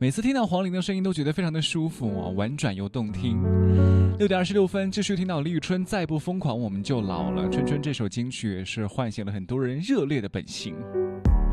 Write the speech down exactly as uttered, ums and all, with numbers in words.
每次听到黄龄的声音都觉得非常的舒服啊，婉转又动听。六点二十六分，继续听到李宇春再不疯狂我们就老了。春春这首金曲也是唤醒了很多人热烈的本性。